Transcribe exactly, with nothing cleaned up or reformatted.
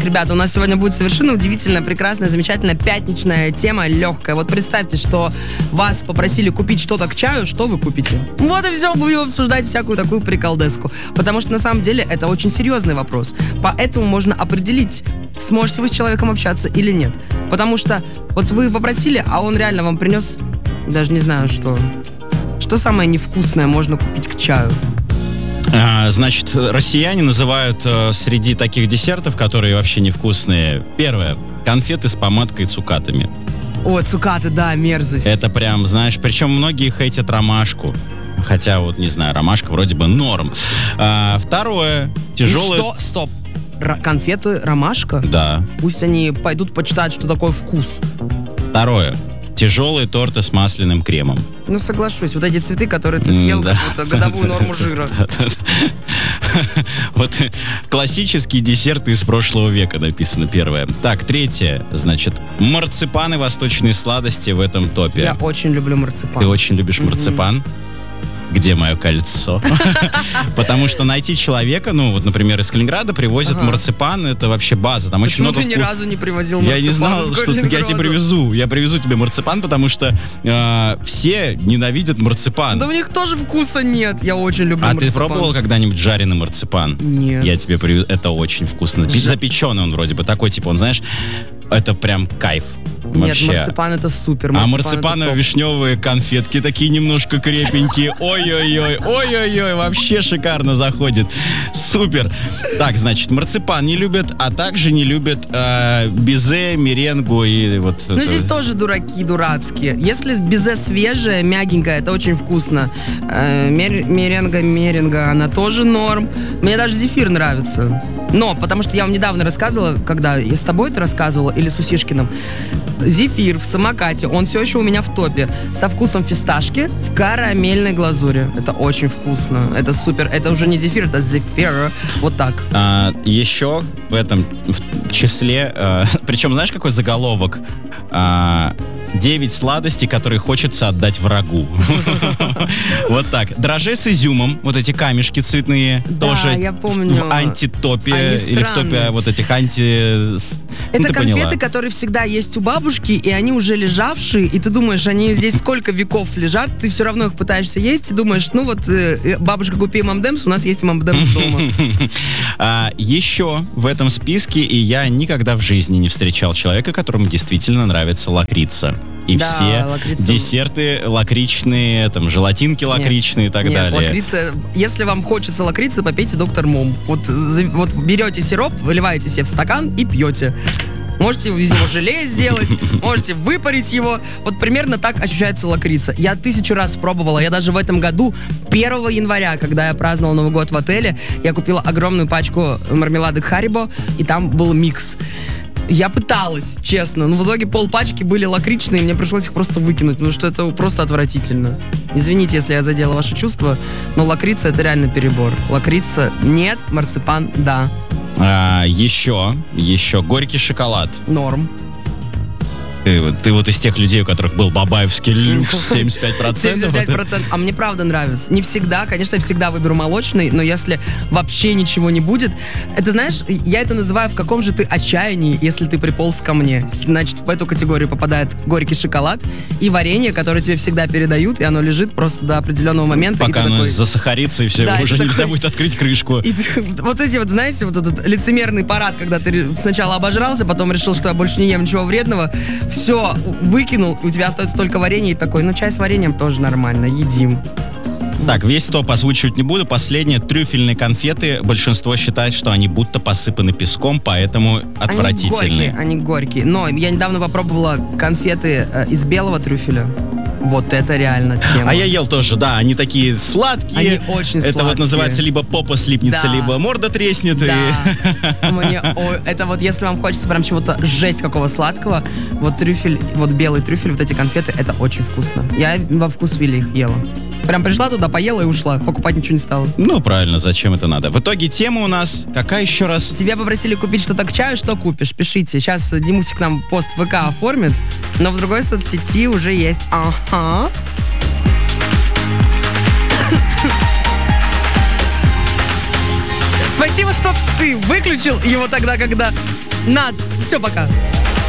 ребята, у нас сегодня будет совершенно удивительная, прекрасная, замечательная пятничная тема, легкая. Вот представьте, что вас попросили купить что-то к чаю, что вы купите? Вот и все, будем обсуждать всякую такую приколдеску. Потому что на самом деле это очень серьезный вопрос. Поэтому можно определить, сможете вы с человеком общаться или нет. Потому что вот вы попросили, а он реально вам принес, даже не знаю что. Что самое невкусное можно купить к чаю? А, значит, россияне называют э, среди таких десертов, которые вообще невкусные, первое, конфеты с помадкой и цукатами. О, цукаты, да, мерзость. Это прям, знаешь, причем многие хейтят ромашку. Хотя вот, не знаю, ромашка вроде бы норм. А, второе, тяжелые... Что? Стоп. Р- конфеты ромашка? Да. Пусть они пойдут почитают, что такое вкус. Второе. Тяжелые торты с масляным кремом. Ну, соглашусь. Вот эти цветы, которые ты съел, да. какую-то годовую норму жира. Вот классические десерты из прошлого века написано первое. Так, третье, значит, марципаны, восточные сладости в этом топе. Я очень люблю марципан. Ты очень любишь марципан? Где мое кольцо? Потому что найти человека, ну, вот, например, из Калининграда привозят ага. марципан, это вообще база. Там очень Почему много ты ни вкус... разу не привозил марципан? Я не знал, что я тебе привезу. Я привезу тебе марципан, потому что э, все ненавидят марципан. Да у них тоже вкуса нет. Я очень люблю а марципан. ты пробовал когда-нибудь жареный марципан? Нет. Я тебе привезу. Это очень вкусно. Ж... Запеченный он вроде бы. Такой, типа, он, знаешь, это прям кайф. Вообще. Нет, марципан это супер. Марципан а марципаново-вишневые конфетки такие немножко крепенькие. Ой-ой-ой, ой-ой-ой, вообще шикарно заходит. Супер. Так, значит, марципан не любят, а также не любят э, безе, меренгу и вот... Ну, это... здесь тоже дураки дурацкие. Если безе свежее, мягенькое, это очень вкусно. Э, мер, меренга, меренга, она тоже норм. Мне даже зефир нравится. Но, потому что я вам недавно рассказывала, когда я с тобой это рассказывала, или с Усишкиным, зефир в самокате, он все еще у меня в топе. Со вкусом фисташки в карамельной глазури. Это очень вкусно. Это супер. Это уже не зефир, это зефир. Вот так. А, еще в этом в числе, а, причем знаешь, какой заголовок? А, девять сладостей, которые хочется отдать врагу. Вот так. Дрожжи с изюмом, вот эти камешки цветные, тоже в антитопе, или в топе вот этих анти... Это конфеты, которые всегда есть у бабушки, и они уже лежавшие, и ты думаешь, они здесь сколько веков лежат, ты все равно их пытаешься есть, и думаешь, ну вот, бабушка, купи эм энд эмс, у нас есть эм энд эмс дома. А, еще в этом списке, и я никогда в жизни не встречал человека, которому действительно нравится лакрица. И да, все лакрица. Десерты лакричные, там, желатинки лакричные нет, и так нет, далее. Лакрица, если вам хочется лакрицы, попейте доктор Мум. Вот, вот берете сироп, выливаете себе в стакан и пьете. Можете из него желе сделать, можете выпарить его. Вот примерно так ощущается лакрица. Я тысячу раз пробовала. Я даже в этом году, первого января, когда я праздновала Новый год в отеле, я купила огромную пачку мармеладок Харибо, и там был микс. Я пыталась, честно, но в итоге полпачки были лакричные, и мне пришлось их просто выкинуть, потому что это просто отвратительно. Извините, если я задела ваши чувства, но лакрица — это реально перебор. Лакрица — нет, марципан — да. А, еще, еще горький шоколад. Норм. Ты, ты вот из тех людей, у которых был бабаевский люкс семьдесят пять процентов. семьдесят пять процентов. А мне правда нравится. Не всегда, конечно, я всегда выберу молочный, но если вообще ничего не будет, это, знаешь, я это называю, в каком же ты отчаянии, если ты приполз ко мне. Значит, в эту категорию попадает горький шоколад и варенье, которое тебе всегда передают, и оно лежит просто до определенного момента. Пока оно такой... засахарится, и все, да, уже нельзя такой... будет открыть крышку. И ты, вот эти вот, знаете, вот этот лицемерный парад, когда ты сначала обожрался, потом решил, что я больше не ем ничего вредного, все, выкинул, и у тебя остается только варенье, и такой, ну, чай с вареньем тоже нормально, едим. Так, весь топ озвучивать не буду. Последние трюфельные конфеты. Большинство считает, что они будто посыпаны песком, поэтому отвратительные. Они горькие, они горькие. Но я недавно попробовала конфеты э, из белого трюфеля. Вот это реально тема. А я ел тоже, да, они такие сладкие. Они очень сладкие. Это вот называется либо попа слипнется, да. либо морда треснет. Да. И... Мне, о, это вот если вам хочется прям чего-то жесть какого сладкого, вот трюфель, вот белый трюфель, вот эти конфеты, это очень вкусно. Я во вкусвилле их ела. Прям пришла туда, поела и ушла. Покупать ничего не стала. Ну, правильно, зачем это надо? В итоге тема у нас какая еще раз? Тебя попросили купить что-то к чаю, что купишь? Пишите. Сейчас Димусик нам пост в ВК оформит, но в другой соцсети уже есть. Ага. Спасибо, что ты выключил его тогда, когда Над. Все, пока.